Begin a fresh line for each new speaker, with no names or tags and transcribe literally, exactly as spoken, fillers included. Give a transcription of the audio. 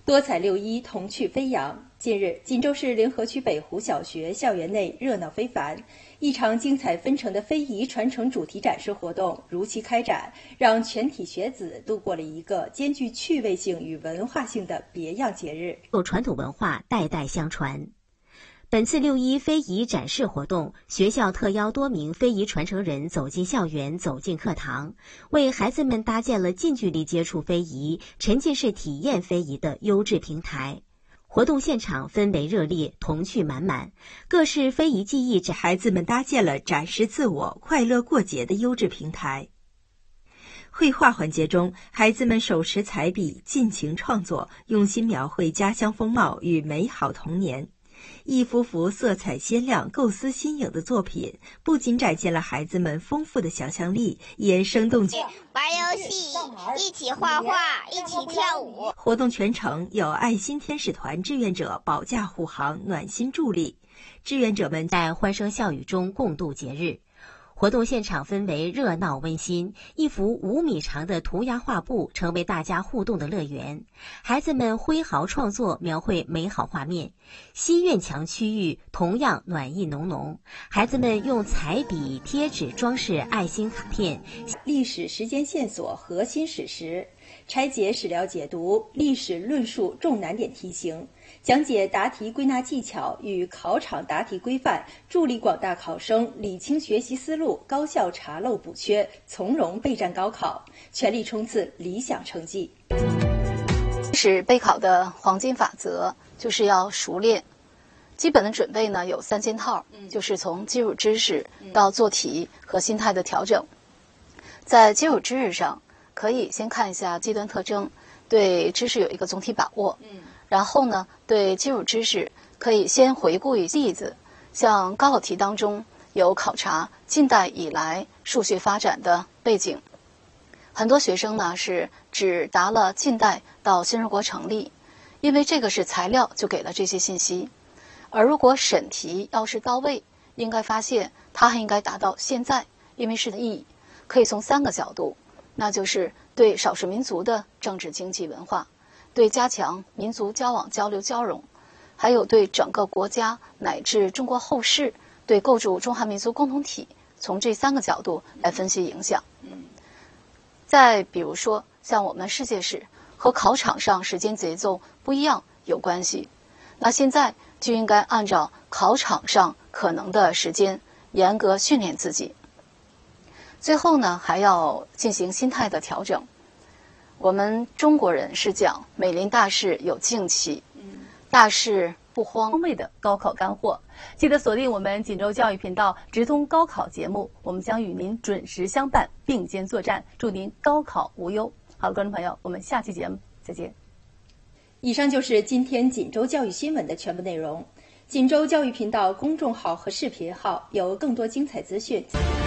多彩六一，童趣飞扬。近日，锦州市联合区北湖小学校园内热闹非凡，一场精彩纷呈的非遗传承主题展示活动如期开展，让全体学子度过了一个兼具趣味性与文化性的别样节日。
有传统文化代代相传。本次六一非遗展示活动，学校特邀多名非遗传承人走进校园、走进课堂，为孩子们搭建了近距离接触非遗、沉浸式体验非遗的优质平台。活动现场氛围热烈，童趣满满，各式非遗技艺给孩子们搭建了展示自我、快乐过节的优质平台。绘画环节中，孩子们手持彩笔，尽情创作，用心描绘家乡风貌与美好童年。一幅幅色彩鲜亮、构思新颖的作品，不仅展现了孩子们丰富的想象力，也生动
玩游戏，一起画画，一起跳舞。
活动全程有爱心天使团志愿者保驾护航，暖心助力，志愿者们在欢声笑语中共度节日。活动现场氛围热闹温馨，一幅五米长的涂鸦画布成为大家互动的乐园。孩子们挥毫创作，描绘美好画面。西院墙区域同样暖意浓浓，孩子们用彩笔、贴纸装饰爱心卡片，
历史时间线索核心史实，拆解史料解读，历史论述重难点题型，讲解答题归纳技巧与考场答题规范，助力广大考生理清学习思路，高效查漏补缺，从容备战高考，全力冲刺理想成绩。
是备考的黄金法则，就是要熟练。基本的准备呢有三件套，就是从基础知识到做题和心态的调整。在基础知识上，可以先看一下阶段特征，对知识有一个总体把握。然后呢，对基础知识可以先回顾一例子，像高考题当中有考察近代以来数学发展的背景。很多学生呢是只答了近代到新中国成立，因为这个是材料就给了这些信息。而如果审题要是到位，应该发现它还应该达到现在，因为是的意义可以从三个角度，那就是对少数民族的政治经济文化，对加强民族交往交流交融，还有对整个国家乃至中国后世对构筑中华民族共同体，从这三个角度来分析影响。再比如说像我们世界史和考场上时间节奏不一样有关系，那现在就应该按照考场上可能的时间严格训练自己。最后呢，还要进行心态的调整。我们中国人是讲美临大事有静气，大事不慌。
味的高考干货，记得锁定我们锦州教育频道直通高考节目，我们将与您准时相伴，并肩作战，祝您高考无忧。好了，观众朋友，我们下期节目再见。
以上就是今天锦州教育新闻的全部内容。锦州教育频道公众号和视频号有更多精彩资讯。